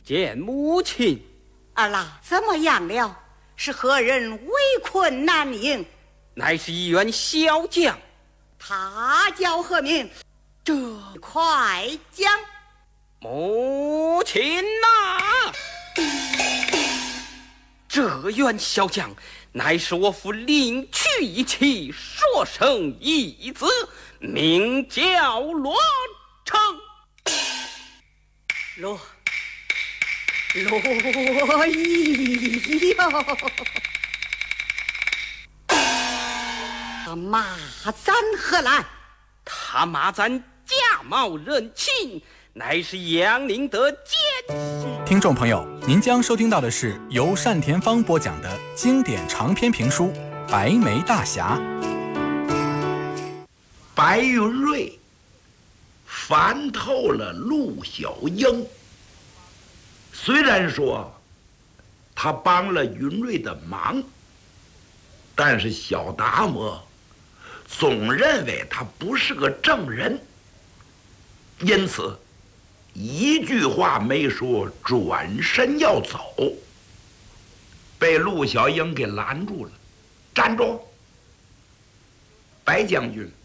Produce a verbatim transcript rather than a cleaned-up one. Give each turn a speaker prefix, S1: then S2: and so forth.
S1: 见母亲。
S2: 儿啦，怎么样了？是何人围困南营？
S1: 乃是一员小将。
S2: 他叫何名？这快讲。
S1: 母亲呐、这员小将乃是我父领去一妻所生一子，名叫罗成。
S2: 罗罗伊哟，他骂咱何来？
S1: 他骂咱假冒认亲，乃是杨宁德奸。
S3: 听众朋友，您将收听到的是由单田芳播讲的经典长篇评书《白眉大侠》。
S4: 白云瑞烦透了陆小英，虽然说他帮了云瑞的忙，但是小达摩总认为他不是个正人，因此一句话没说，转身要走，被陆小英给拦住了。站住！白将军，